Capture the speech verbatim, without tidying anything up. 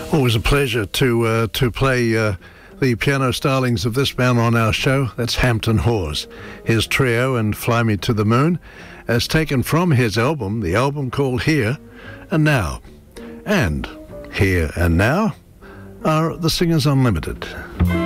Always a pleasure to uh, to play uh, the piano stylings of this man on our show. That's Hampton Hawes. His trio and Fly Me to the Moon as taken from his album, the album called Here and Now. And Here and Now are the Singers Unlimited.